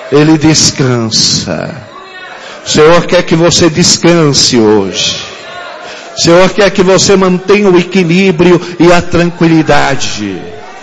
Ele descansa. O Senhor quer que você descanse hoje. O Senhor quer que você mantenha o equilíbrio e a tranquilidade.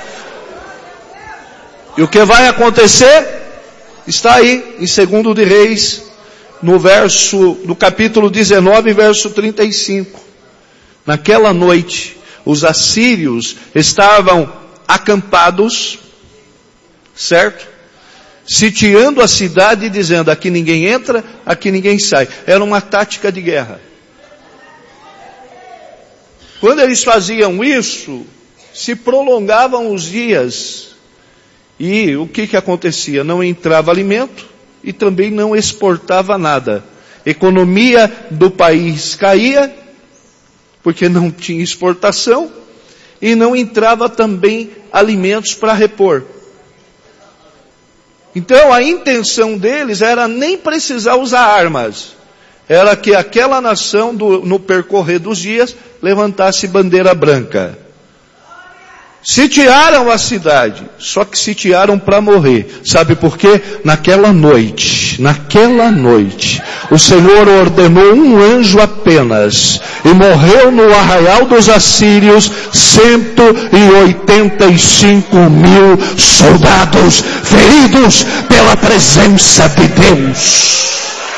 E o que vai acontecer? Está aí em 2 de Reis, no capítulo 19, verso 35. Naquela noite, os assírios estavam acampados, certo? Sitiando a cidade e dizendo, aqui ninguém entra, aqui ninguém sai. Era uma tática de guerra. Quando eles faziam isso, se prolongavam os dias. E o que acontecia? Não entrava alimento e também não exportava nada. Economia do país caía, porque não tinha exportação, e não entrava também alimentos para repor. Então a intenção deles era nem precisar usar armas. Era que aquela nação, no percorrer dos dias, levantasse bandeira branca. Sitiaram a cidade, só que sitiaram para morrer. Sabe por quê? Naquela noite, o Senhor ordenou um anjo apenas, e morreu no arraial dos assírios 185.000 soldados feridos pela presença de Deus.